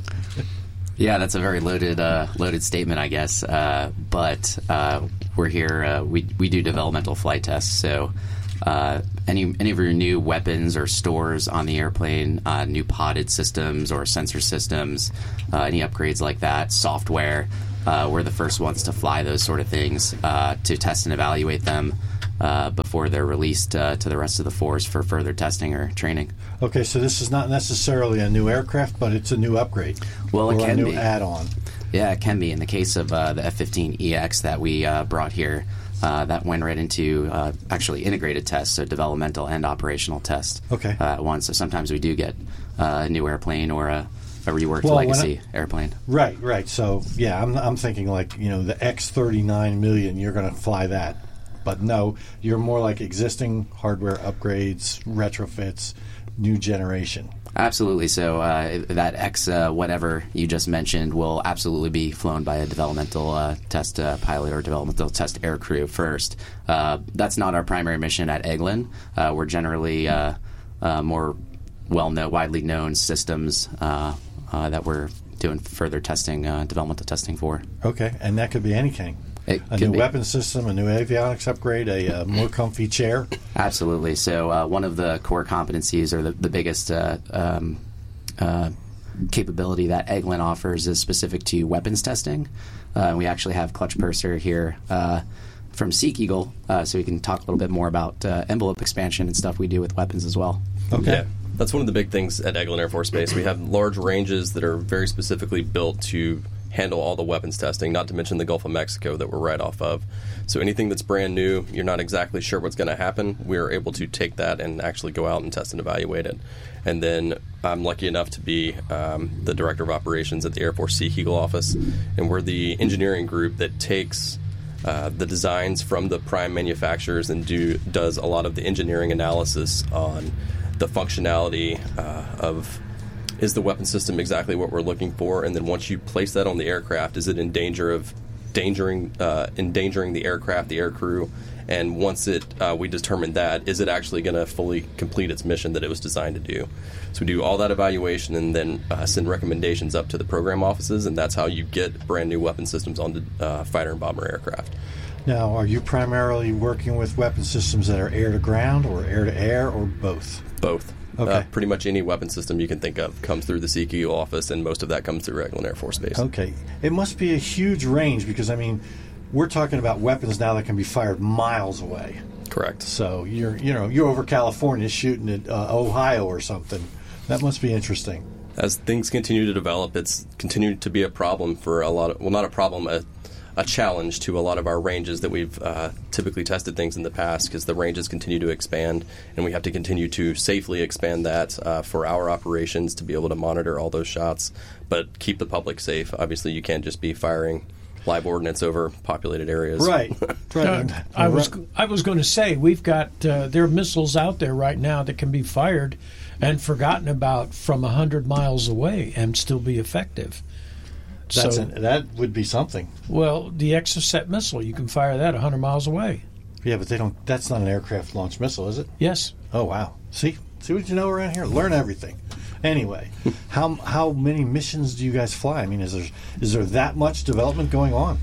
Yeah, that's a very loaded, uh, loaded statement, I guess. Uh, but uh, we're here. Uh, we we do developmental flight tests. So uh, any any of your new weapons or stores on the airplane, uh, new podded systems or sensor systems, uh, any upgrades like that, software. Uh, we're the first ones to fly those sort of things uh, to test and evaluate them uh, before they're released uh, to the rest of the force for further testing or training. Okay, so this is not necessarily a new aircraft, but it's a new upgrade. Well, it or can a new be. add-on. Yeah, it can be. In the case of uh, the F fifteen E X that we uh, brought here, uh, that went right into uh, actually integrated tests, so developmental and operational tests Okay. uh, at once. So sometimes we do get uh, a new airplane or a, a reworked Well, when legacy I- airplane. Right, right. So, yeah, I'm, I'm thinking like, you know, the X thirty-nine million, you're going to fly that. But no, you're more like existing hardware upgrades, retrofits, new generation. Absolutely. So uh, that X uh, whatever you just mentioned will absolutely be flown by a developmental uh, test uh, pilot or developmental test air crew first. Uh, that's not our primary mission at Eglin. Uh, we're generally uh, uh, more well-known, widely known systems uh, uh, that we're doing further testing, uh, developmental testing for. Okay, and that could be anything. It a could new be. weapon system, a new avionics upgrade, a uh, more comfy chair. Absolutely. So uh, one of the core competencies or the, the biggest uh, um, uh, capability that Eglin offers is specific to weapons testing. Uh, we actually have Clutch Purser here uh, from Seek Eagle, uh, so we can talk a little bit more about uh, envelope expansion and stuff we do with weapons as well. Okay. Yeah, that's one of the big things at Eglin Air Force Base. We have large ranges that are very specifically built to handle all the weapons testing, not to mention the Gulf of Mexico that we're right off of. So anything that's brand new, you're not exactly sure what's going to happen, we're able to take that and actually go out and test and evaluate it. And then I'm lucky enough to be um, the Director of Operations at the Air Force Seek Eagle office, and we're the engineering group that takes uh, the designs from the prime manufacturers and do does a lot of the engineering analysis on the functionality uh, of is the weapon system exactly what we're looking for, and then once you place that on the aircraft, is it in danger of endangering, uh, endangering the aircraft, the air crew, and once it uh, we determine that, is it actually going to fully complete its mission that it was designed to do? So we do all that evaluation and then uh, send recommendations up to the program offices, and that's how you get brand new weapon systems onto uh, fighter and bomber aircraft. Now, are you primarily working with weapon systems that are air-to-ground or air-to-air or both? Both. Okay. Uh, pretty much any weapon system you can think of comes through the C Q office, and most of that comes through Eglin Air Force Base. Okay. It must be a huge range because, I mean, we're talking about weapons now that can be fired miles away. Correct. So you're, you know, you're over California shooting at uh, Ohio or something. That must be interesting. As things continue to develop, it's continued to be a problem for a lot of, well, not a problem, a, a challenge to a lot of our ranges that we've uh, typically tested things in the past, because the ranges continue to expand, and we have to continue to safely expand that uh, for our operations to be able to monitor all those shots, but keep the public safe. Obviously, you can't just be firing live ordnance over populated areas. Right. right. Uh, I was I was going to say we've got uh, there are missiles out there right now that can be fired and forgotten about from a hundred miles away and still be effective. That's so an, that would be something. Well, the Exocet missile, you can fire that a hundred miles away. Yeah, but they don't. That's not an aircraft launched missile, is it? Yes. Oh wow. See, see what you know around here. Learn everything. Anyway, how how many missions do you guys fly? I mean, is there is there that much development going on?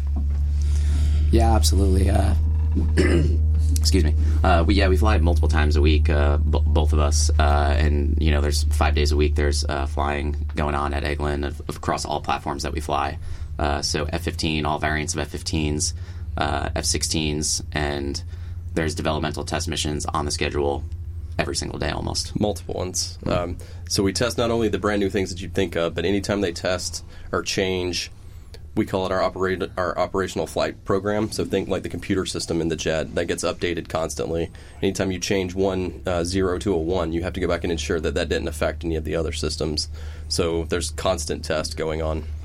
Yeah, absolutely. Uh, excuse me. Uh, we yeah we fly multiple times a week, uh, b- both of us, uh, and you know there's five days a week. There's uh, flying going on at Eglin of, of across all platforms that we fly. Uh, so F fifteen, all variants of F fifteens, uh, F sixteens, and there's developmental test missions on the schedule every single day almost. Multiple ones. Mm-hmm. Um, so we test not only the brand new things that you'd think of, but anytime they test or change, we call it our operate our operational flight program. So think like the computer system in the jet that gets updated constantly. Anytime you change one uh, zero to a one, you have to go back and ensure that that didn't affect any of the other systems. So there's constant test going on.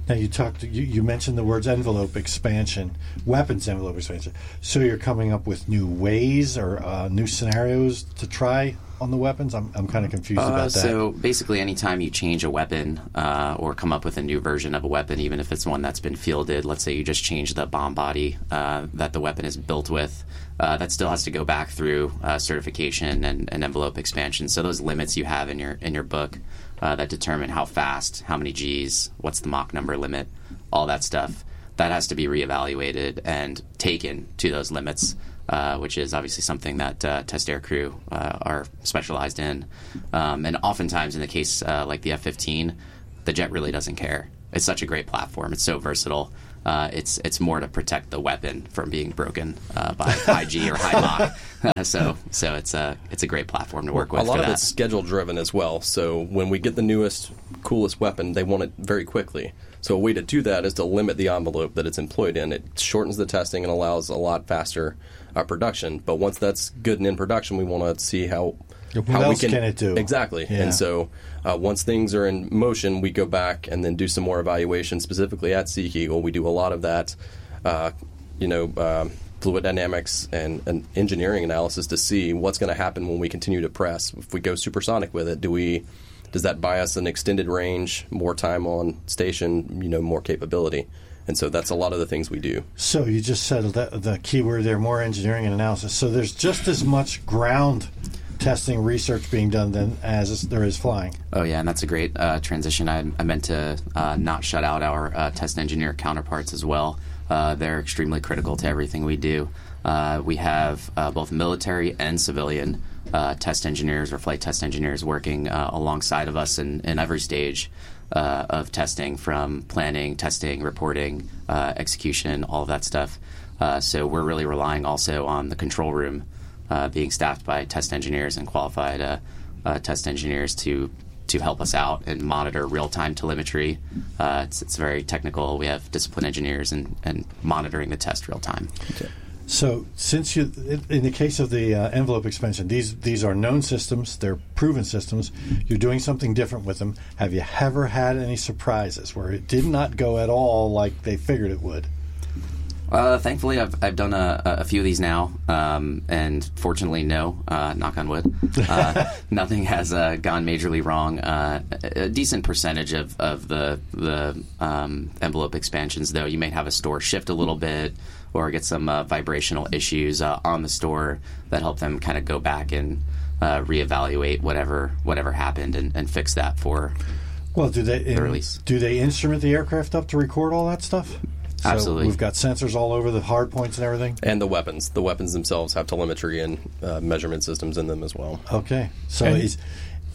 Now you talked. You, you mentioned the words envelope expansion, weapons envelope expansion. So you're coming up with new ways or uh, new scenarios to try on the weapons. I'm I'm kind of confused Uh, about that. so basically, anytime you change a weapon uh, or come up with a new version of a weapon, even if it's one that's been fielded, let's say you just change the bomb body uh, that the weapon is built with, uh, that still has to go back through uh, certification and, and envelope expansion. So those limits you have in your in your book uh, that determine how fast, how many Gs, what's the Mach number limit, all that stuff, that has to be reevaluated and taken to those limits. Uh, which is obviously something that uh, test air crew uh, are specialized in. Um, and oftentimes in the case uh, like the F fifteen, the jet really doesn't care. It's such a great platform. It's so versatile. Uh, it's it's more to protect the weapon from being broken uh, by high G or high Mach. so so it's a it's a great platform to work with. A lot for of that. it's schedule driven as well. So when we get the newest, coolest weapon, they want it very quickly. So a way to do that is to limit the envelope that it's employed in. It shortens the testing and allows a lot faster uh, production. But once that's good and in production, we want to see how What how else we can, can it do? Exactly. Yeah. And so uh, once things are in motion, we go back and then do some more evaluation, specifically at Sea Eagle. We do a lot of that, uh, you know, uh, fluid dynamics and, and engineering analysis to see what's going to happen when we continue to press. If we go supersonic with it, do we... Does that buy us an extended range, more time on station, you know, more capability? And so that's a lot of the things we do. So you just said the, the key word there, more engineering and analysis. So there's just as much ground testing research being done than as there is flying. Oh, yeah, and that's a great uh, transition. I, I meant to uh, not shut out our uh, test engineer counterparts as well. Uh, they're extremely critical to everything we do. Uh, we have uh, both military and civilian uh, test engineers or flight test engineers working uh, alongside of us in, in every stage uh, of testing, from planning, testing, reporting, uh, execution, all of that stuff. Uh, so we're really relying also on the control room uh, being staffed by test engineers and qualified uh, uh, test engineers to to help us out and monitor real-time telemetry. Uh, it's, it's very technical. We have discipline engineers and, and monitoring the test real-time. Okay. So, since you, in the case of the uh, envelope expansion, these these are known systems, they're proven systems. You're doing something different with them. Have you ever had any surprises where it did not go at all like they figured it would? Uh, thankfully, I've I've done a, a few of these now, um, and fortunately, no, uh, knock on wood, uh, nothing has uh, gone majorly wrong. Uh, a decent percentage of, of the the um, envelope expansions, though, you may have a store shift a little bit or get some uh, vibrational issues uh, on the store that help them kind of go back and uh, reevaluate whatever whatever happened and, and fix that for well, do they the in, release. Do they instrument the aircraft up to record all that stuff? So Absolutely. We've got sensors all over the hard points and everything. And the weapons. The weapons themselves have telemetry and uh, measurement systems in them as well. Okay. So And- it's,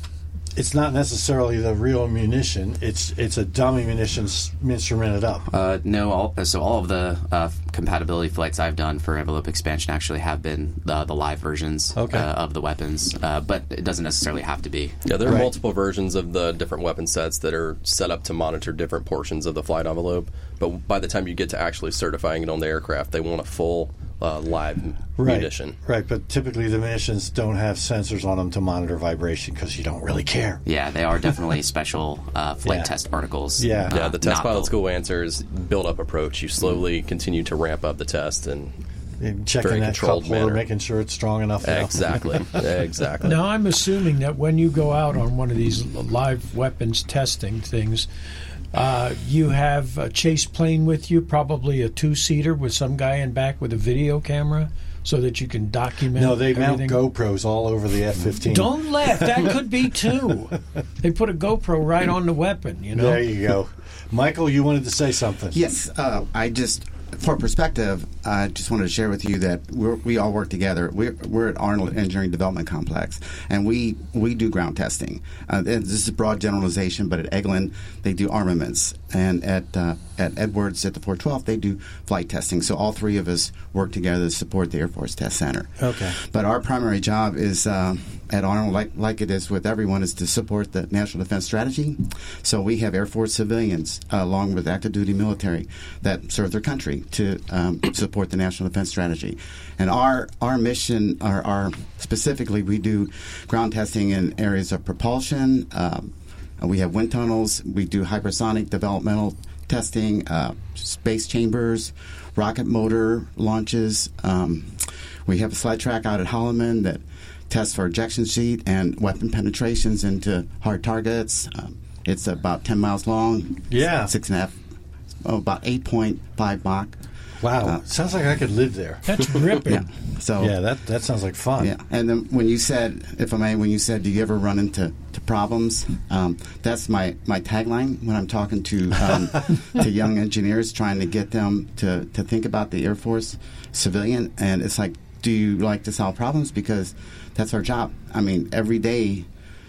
it's not necessarily the real munition. It's it's a dummy munition s- instrumented up. Uh, no, all, so all of the uh, compatibility flights I've done for envelope expansion actually have been the, the live versions Okay. uh, of the weapons, uh, but it doesn't necessarily have to be. Yeah, there are multiple versions of the different weapon sets that are set up to monitor different portions of the flight envelope. But by the time you get to actually certifying it on the aircraft, they want a full uh, live Right. munition. Right, but typically the munitions don't have sensors on them to monitor vibration because you don't really care. Yeah, they are definitely special uh, flight Yeah. test articles. Yeah. Yeah, uh, the test not pilot the- school answer is build-up approach. You slowly continue to ramp up the test and And checking very that cup controlled holder, manner. making sure it's strong enough. you know. Exactly. exactly. Now, I'm assuming that when you go out on one of these live weapons testing things, uh, you have a chase plane with you, probably a two-seater with some guy in back with a video camera, so that you can document. No, they mount everything. GoPros all over the F fifteen. Don't laugh. That could be two. They put a GoPro right on the weapon. You know. There you go. Michael, you wanted to say something. Yes, uh, I just, for perspective, I just wanted to share with you that we're, we all work together. We're, we're at Arnold Engineering Development Complex, and we, we do ground testing. Uh, and this is a broad generalization, but at Eglin, they do armaments. And at uh, at Edwards, at the four twelve, they do flight testing. So all three of us work together to support the Air Force Test Center. Okay. But our primary job is uh, at Arnold, like like it is with everyone, is to support the National Defense Strategy. So we have Air Force civilians, uh, along with active duty military, that serve their country to um, support the National Defense Strategy. And our our mission, our, our specifically, we do ground testing in areas of propulsion. Um, we have wind tunnels. We do hypersonic developmental testing, uh, space chambers, rocket motor launches. Um, we have a sled track out at Holloman that tests for ejection seat and weapon penetrations into hard targets. Um, it's about ten miles long. Yeah. Six and a half, oh, about eight point five Mach. Wow. Uh, sounds like I could live there. That's ripping. Yeah. So yeah, that that sounds like fun. Yeah. And then when you said, if I may, when you said, do you ever run into to problems? Um, that's my, my tagline when I'm talking to um, to young engineers, trying to get them to, to think about the Air Force civilian. And it's like, do you like to solve problems? Because that's our job. I mean, every day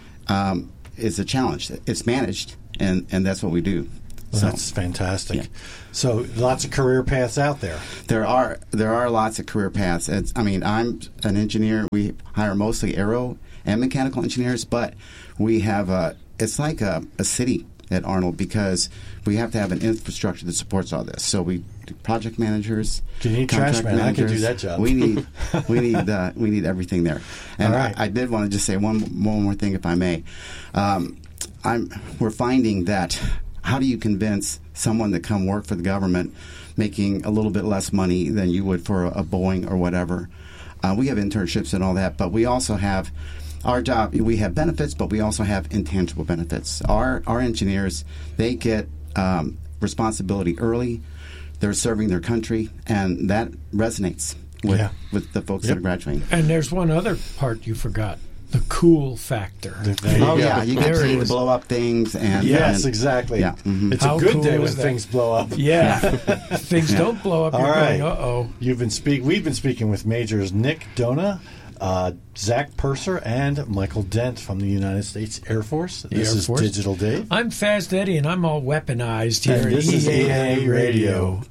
um, is a challenge. It's managed, and, and that's what we do. Well, So- that's fantastic. Yeah. So lots of career paths out there. There are there are lots of career paths. It's, I mean, I'm an engineer. We hire mostly aero and mechanical engineers, but we have a. It's like a, a city at Arnold because we have to have an infrastructure that supports all this. So we do project managers. Do you need contract trash man? I could do managers. that job. We need we need uh, we need everything there. And All right. I, I did want to just say one one more thing, if I may. Um, I'm we're finding that. How do you convince someone to come work for the government making a little bit less money than you would for a, a Boeing or whatever? Uh, we have internships and all that, but we also have our job. We have benefits, but we also have intangible benefits. Our our engineers, they get um, responsibility early. They're serving their country, and that resonates with, Yeah. with the folks Yep. that are graduating. And there's one other part you forgot. The cool factor. Oh yeah, you get paid to blow up things, and Yes, and- exactly. Yeah, mhm. It's a good day when things blow up. Yeah. Things don't blow up. All You're right. going, uh-oh. You've been speak. We've been speaking with Majors Nick Dona, uh, Zach Purser, and Michael Dent from the United States Air Force. The This Air is Force. Digital Dave. I'm Fast Eddie, and I'm all weaponized here And at this is E A E A Radio. Radio.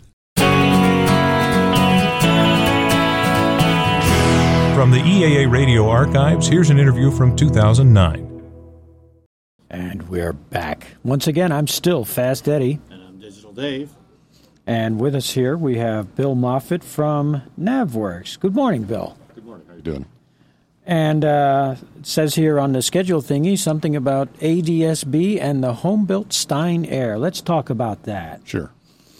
From the E A A Radio archives, here's an interview from two thousand nine. And we're back. Once again, I'm still Fast Eddie. And I'm Digital Dave. And with us here, we have Bill Moffitt from NavWorks. Good morning, Bill. Good morning. How you doing? And uh, it says here on the schedule thingy something about A D S B and the home-built Stein Air. Let's talk about that. Sure.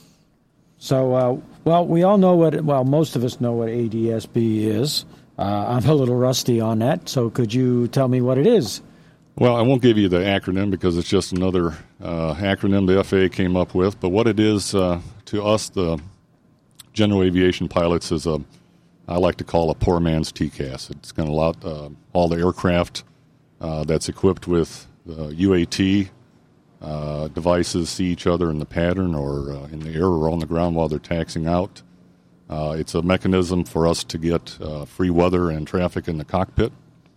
So, uh, well, we all know what, well, most of us know what A D S B is. Uh, I'm a little rusty on that, so could you tell me what it is? Well, I won't give you the acronym because it's just another uh, acronym the F A A came up with. But what it is uh, to us, the general aviation pilots, is a I like to call a poor man's T C A S. It's going to allow uh, all the aircraft uh, that's equipped with uh, U A T uh, devices see each other in the pattern or uh, in the air or on the ground while they're taxiing out. Uh, it's a mechanism for us to get uh, free weather and traffic in the cockpit.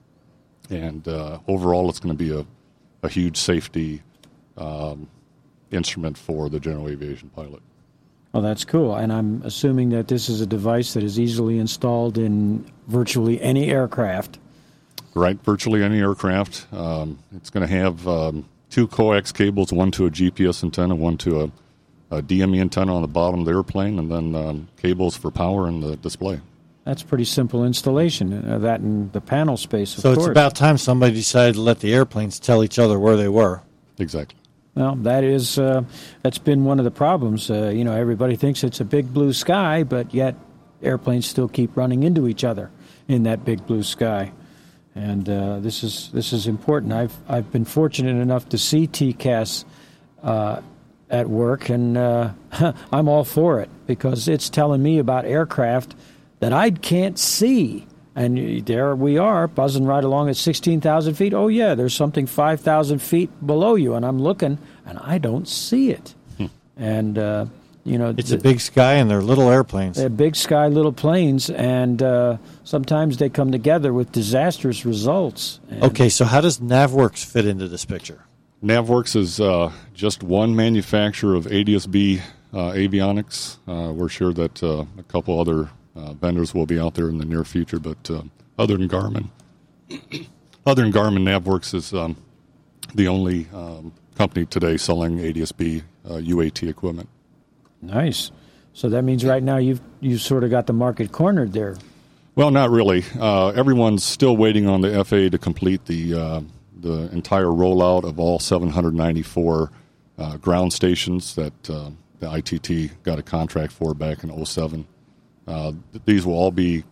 And uh, overall, it's going to be a, a huge safety um, instrument for the general aviation pilot. Oh, that's cool. And I'm assuming that this is a device that is easily installed in virtually any aircraft. Right, virtually any aircraft. Um, it's going to have um, two coax cables, one to a G P S antenna, one to a, a D M E antenna on the bottom of the airplane, and then um, cables for power and the display. That's pretty simple installation. Uh, that in the panel space, of So course. it's about time somebody decided to let the airplanes tell each other where they were. Exactly. Well, that is uh, that's been one of the problems. Uh, you know, everybody thinks it's a big blue sky, but yet airplanes still keep running into each other in that big blue sky. And uh, this is this is important. I've I've been fortunate enough to see T C A S uh, at work, and uh, I'm all for it because it's telling me about aircraft that I can't see. And there we are, buzzing right along at sixteen thousand feet. Oh, yeah, there's something five thousand feet below you, and I'm looking, and I don't see it. Hmm. And, uh, you know... It's a big sky, and they're little airplanes. They're big sky, little planes, and uh, sometimes they come together with disastrous results. And Okay, so how does NavWorks fit into this picture? NavWorks is uh, just one manufacturer of A D S B uh, avionics. Uh, we're sure that uh, a couple other uh, vendors will be out there in the near future, but uh, other than Garmin, other than Garmin, NavWorks is um, the only um, company today selling A D S B uh, U A T equipment. Nice. So that means right now you've you've sort of got the market cornered there. Well, not really. Uh, everyone's still waiting on the F A A to complete the uh, the entire rollout of all seven hundred ninety-four uh, ground stations that uh, the I T T got a contract for back in oh seven. Uh, these will all be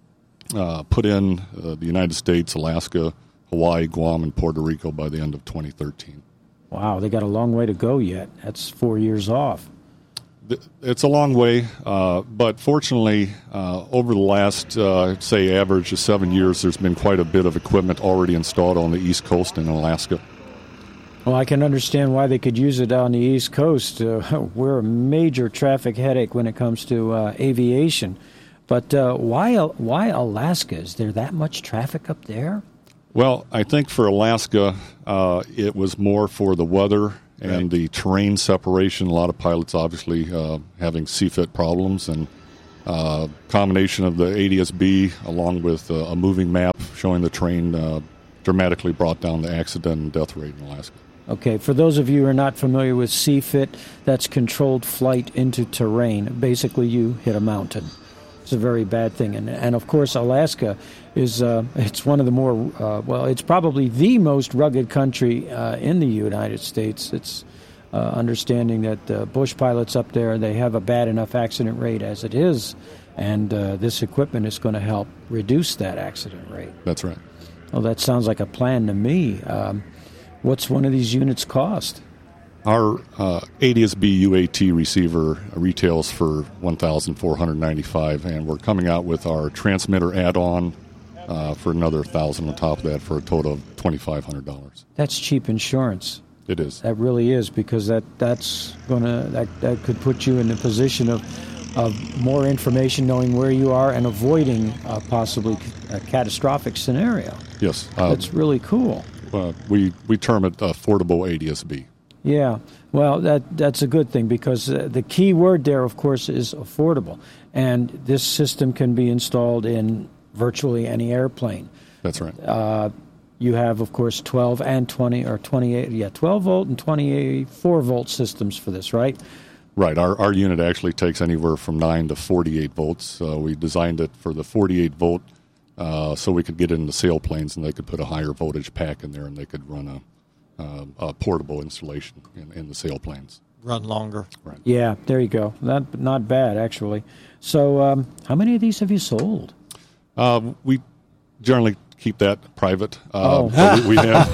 uh, put in uh, the United States, Alaska, Hawaii, Guam, and Puerto Rico by the end of twenty thirteen. Wow, they got a long way to go yet. That's four years off. It's a long way, uh, but fortunately, uh, over the last, uh, say, average of seven years, there's been quite a bit of equipment already installed on the East Coast in Alaska. Well, I can understand why they could use it on the East Coast. Uh, we're a major traffic headache when it comes to uh, aviation. But uh, why why Alaska? Is there that much traffic up there? Well, I think for Alaska, uh, it was more for the weather and the terrain separation. A lot of pilots obviously uh, having C FIT problems, and uh, combination of the A D S B along with uh, a moving map showing the terrain uh, dramatically brought down the accident and death rate in Alaska. Okay, for those of you who are not familiar with C FIT, that's controlled flight into terrain. Basically, you hit a mountain. It's a very bad thing. And, and of course, Alaska is uh, it's one of the more, uh, well, it's probably the most rugged country uh, in the United States. It's uh, understanding that uh, Bush pilots up there, they have a bad enough accident rate as it is, and uh, this equipment is going to help reduce that accident rate. That's right. Well, that sounds like a plan to me. Um, what's one of these units cost? Our uh, A D S B U A T receiver retails for one thousand four hundred ninety-five dollars, and we're coming out with our transmitter add-on uh, for another one thousand dollars on top of that, for a total of twenty-five hundred dollars. That's cheap insurance. It is. That really is, because that that's gonna that that could put you in a position of of more information, knowing where you are, and avoiding uh, possibly a catastrophic scenario. Yes, uh, That's really cool. Uh, we we term it affordable A D S B. Yeah, well, that that's a good thing, because uh, the key word there, of course, is affordable. And this system can be installed in virtually any airplane. That's right. Uh, you have, of course, twelve and twenty, or twenty-eight, yeah, twelve volt and twenty-four volt systems for this, right? Right. Our our unit actually takes anywhere from nine to forty-eight volts. Uh, we designed it for the forty-eight volt uh, so we could get it into sailplanes, and they could put a higher voltage pack in there, and they could run a Uh, a portable installation in, in the sailplanes. Run longer. Right. Yeah, there you go. Not not bad, actually. So, um, how many of these have you sold? Uh, we generally keep that private. Uh, Oh. but we, we, have,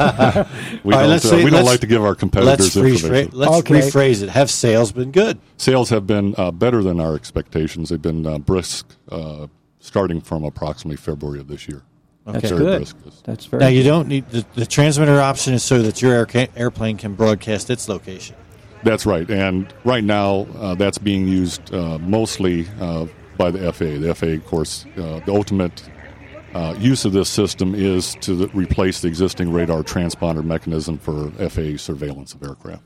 we All right, don't, let's uh, say- we don't let's- like to give our competitors let's rephrase- information. let's Okay. rephrase it. Have sales been good? Sales have been uh, better than our expectations. They've been uh, brisk, uh, starting from approximately February of this year. That's Very good. brisk. That's very Now, you don't need the, the transmitter option is so that your air, airplane can broadcast its location. That's right, and right now uh, that's being used uh, mostly uh, by the F A A. The F A A, of course, uh, the ultimate uh, use of this system is to the, replace the existing radar transponder mechanism for F A A surveillance of aircraft.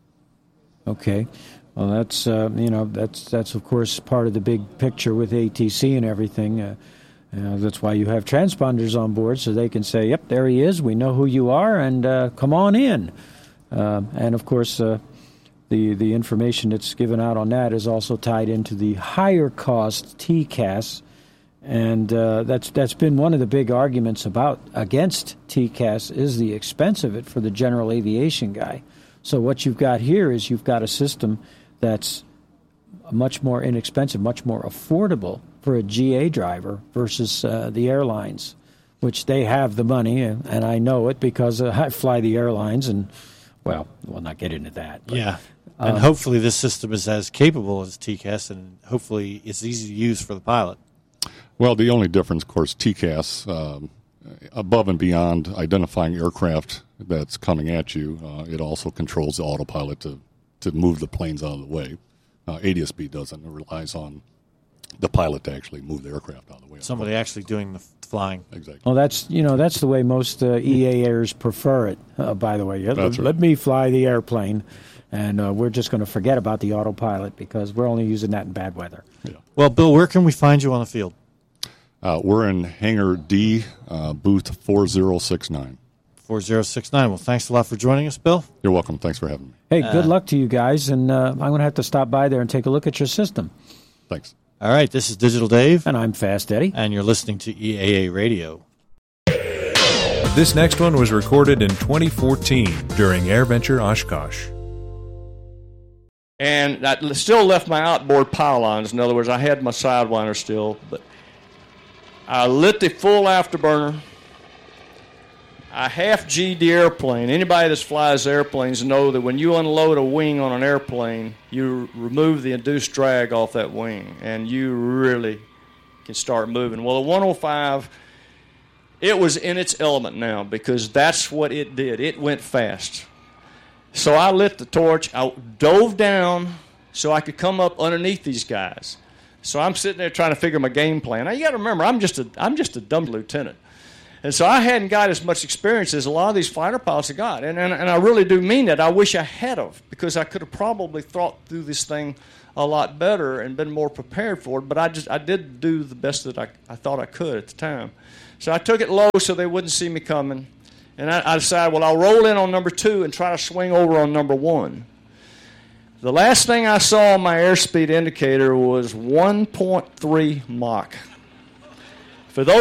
Okay. Well, that's uh, you know that's that's of course part of the big picture with A T C and everything. Uh, uh, that's why you have transponders on board, so they can say, "Yep, there he is. We know who you are, and uh, come on in." Uh, and of course, uh, the the information that's given out on that is also tied into the higher cost T C A S, and uh, that's that's been one of the big arguments about against T C A S is the expense of it for the general aviation guy. So what you've got here is you've got a system that's much more inexpensive, much more affordable for a G A driver versus uh, the airlines, which they have the money, and, and I know it because uh, I fly the airlines, and, well, we'll not get into that. But, Yeah. And um, hopefully this system is as capable as T C A S, and hopefully it's easy to use for the pilot. Well, the only difference, of course, T C A S, um, above and beyond identifying aircraft that's coming at you, uh, it also controls the autopilot to, to move the planes out of the way. Uh, A D S B doesn't. It relies on the pilot to actually move the aircraft out of the way. Somebody actually doing the f- flying. Exactly. Well, that's you know that's the way most uh, E A airs prefer it. Uh, by the way, yeah, let, That's right. let me fly the airplane, and uh, we're just going to forget about the autopilot because we're only using that in bad weather. Well, Bill, where can we find you on the field? Uh, we're in Hangar D, uh, booth four zero six nine. four zero six nine. Well, thanks a lot for joining us, Bill. You're welcome. Thanks for having me. Hey, Uh, good luck to you guys, and uh, I'm going to have to stop by there and take a look at your system. Thanks. All right, this is Digital Dave. And I'm Fast Eddie. And you're listening to E A A Radio. This next one was recorded in twenty fourteen during AirVenture Oshkosh. And I still left my outboard pylons. In other words, I had my Sidewinder still, but I lit the full afterburner. I half-G'd the airplane. Anybody that flies airplanes know that when you unload a wing on an airplane, you remove the induced drag off that wing, and you really can start moving. Well, the one oh five, it was in its element now because that's what it did. It went fast. So I lit the torch. I dove down so I could come up underneath these guys. So I'm sitting there trying to figure my game plan. Now, you got to remember, I'm just a, I'm just a dumb lieutenant. And so I hadn't got as much experience as a lot of these fighter pilots have got. And, and, and I really do mean that. I wish I had of, because I could have probably thought through this thing a lot better and been more prepared for it. But I just I did do the best that I, I thought I could at the time. So I took it low so they wouldn't see me coming. And I, I decided, well, I'll roll in on number two and try to swing over on number one. The last thing I saw on my airspeed indicator was one point three Mach. For those